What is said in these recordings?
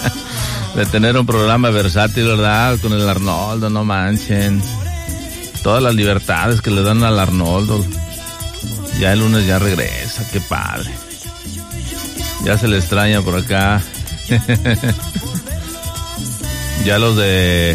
de tener un programa versátil, ¿verdad? Con el Arnoldo, no manchen. Todas las libertades que le dan al Arnoldo. Ya el lunes ya regresa, qué padre. Ya se le extraña por acá. Ya los del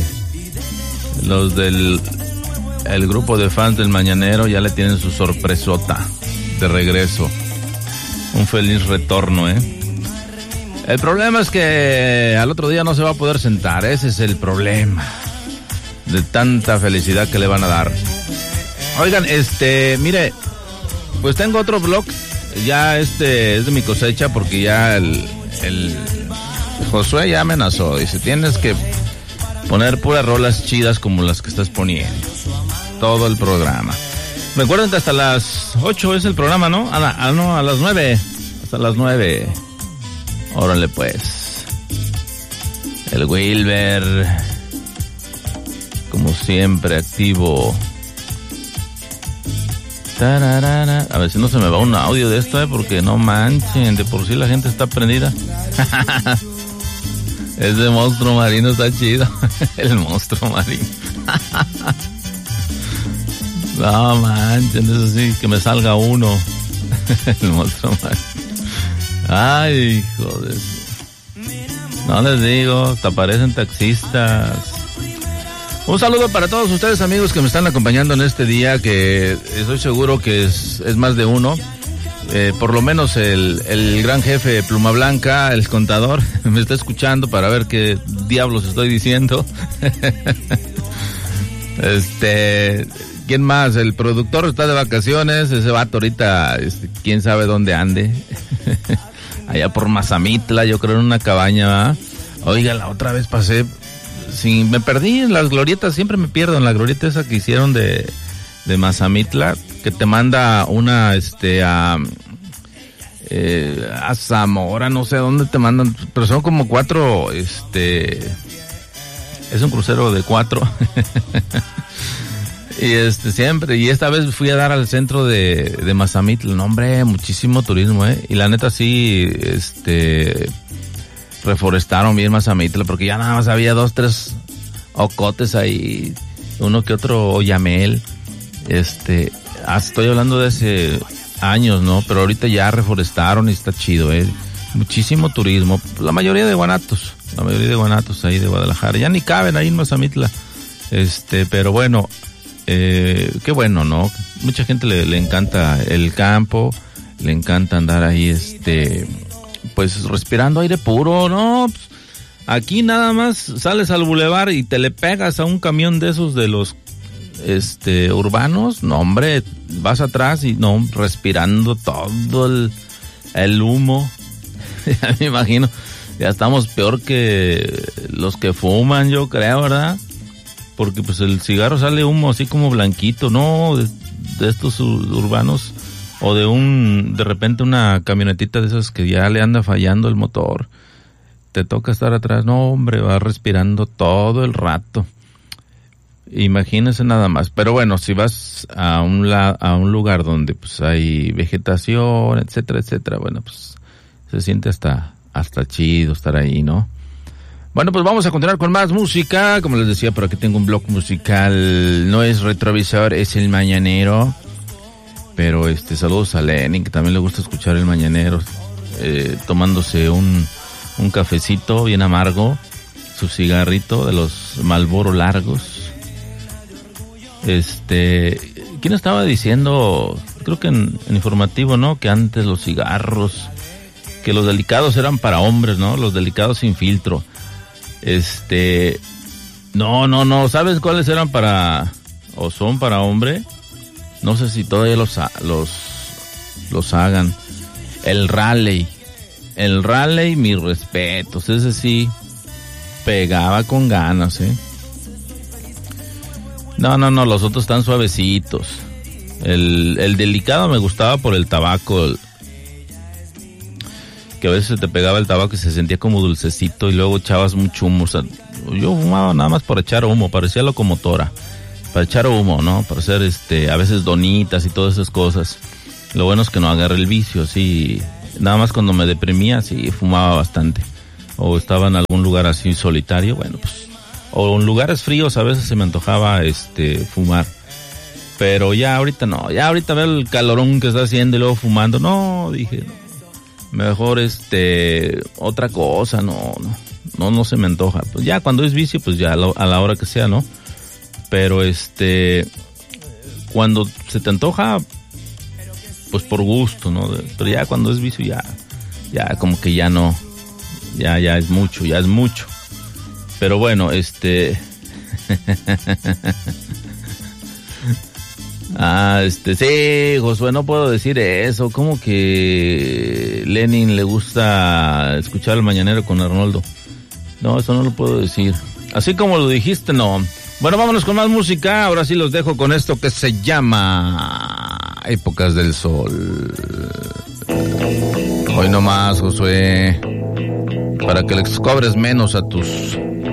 el grupo de fans del Mañanero ya le tienen su sorpresota de regreso. Un feliz retorno, El problema es que al otro día no se va a poder sentar. Ese es el problema de tanta felicidad que le van a dar. Oigan, mire, pues tengo otro blog. Ya es de mi cosecha, porque ya el Josué ya amenazó. Dice, tienes que poner puras rolas chidas como las que estás poniendo. Todo el programa. Recuerden que hasta las 8 es el programa, ¿no? No, a las 9. Hasta las 9. Órale pues. El Wilber, como siempre, activo. Tararara. A ver si no se me va un audio de esto, porque no manchen, de por sí la gente está prendida. Ese monstruo marino está chido. El monstruo marino. No manchen, eso sí, que me salga uno. El monstruo marino. Ay, hijo de eso. No les digo, te aparecen taxistas. Un saludo para todos ustedes, amigos, que me están acompañando en este día, que estoy seguro que es más de uno. Por lo menos el gran jefe Pluma Blanca, el contador, me está escuchando para ver qué diablos estoy diciendo. ¿Quién más? El productor está de vacaciones, ese vato ahorita, quién sabe dónde ande. Allá por Mazamitla, yo creo en una cabaña, ¿verdad? Oiga, la otra vez pasé, me perdí en las glorietas, siempre me pierdo en la glorieta esa que hicieron de Mazamitla, que te manda una, a Zamora, no sé dónde te mandan, pero son como 4, es un crucero de 4. Y siempre, y esta vez fui a dar al centro de Mazamitla. No, hombre, muchísimo turismo, y la neta sí, reforestaron bien Mazamitla, porque ya nada más había 2, 3 ocotes ahí, uno que otro oyamel. Estoy hablando de hace años, ¿no? Pero ahorita ya reforestaron y está chido, muchísimo turismo, la mayoría de guanatos ahí de Guadalajara, ya ni caben ahí en Mazamitla, pero bueno, qué bueno, ¿no? Mucha gente le encanta el campo, le encanta andar ahí, pues respirando aire puro, ¿no? Pues, aquí nada más sales al bulevar y te le pegas a un camión de esos de los urbanos, no, hombre, vas atrás y no, respirando todo el humo. Ya me imagino, ya estamos peor que los que fuman, yo creo, ¿verdad? Porque pues el cigarro sale humo así como blanquito, ¿no? De estos urbanos, o de repente una camionetita de esas que ya le anda fallando el motor, te toca estar atrás, no, hombre, va respirando todo el rato. Imagínense nada más. Pero bueno, si vas a un lugar donde pues hay vegetación, etcétera, etcétera, bueno, pues se siente hasta chido estar ahí, ¿no? Bueno, pues vamos a continuar con más música. Como les decía, por aquí tengo un blog musical. No es Retrovisor, es el Mañanero. Pero saludos a Lenin, que también le gusta escuchar el Mañanero, tomándose un cafecito bien amargo, su cigarrito de los Marlboro largos. ¿Quién estaba diciendo? Creo que en informativo, ¿no? Que antes los cigarros, que los delicados eran para hombres, ¿no? Los delicados sin filtro. No, ¿sabes cuáles eran para, o son para hombre? No sé si todavía los hagan. El Raleigh, mis respetos, ese sí pegaba con ganas, No, los otros están suavecitos. El delicado me gustaba por el tabaco, que a veces se te pegaba el tabaco y se sentía como dulcecito y luego echabas mucho humo. O sea, yo fumaba nada más por echar humo, parecía locomotora, para echar humo, ¿no? Para hacer a veces donitas y todas esas cosas. Lo bueno es que no agarré el vicio, sí. Nada más cuando me deprimía, sí, fumaba bastante. o estaba en algún lugar así solitario, bueno, pues, o en lugares fríos a veces se me antojaba fumar. Pero ya ahorita no, ya ahorita ver el calorón que está haciendo y luego fumando, no, dije, no, mejor otra cosa, no se me antoja. Pues ya cuando es vicio, pues ya a la hora que sea, ¿no? Pero cuando se te antoja, pues por gusto, ¿no? Pero ya cuando es vicio, ya como que ya no, ya es mucho. Pero bueno, sí, Josué, no puedo decir eso. ¿Cómo que Lenin le gusta escuchar el mañanero con Arnoldo? No, eso no lo puedo decir. Así como lo dijiste, no. Bueno, vámonos con más música. Ahora sí los dejo con esto que se llama Épocas del Sol. Hoy no más, Josué. Para que les cobres menos a tus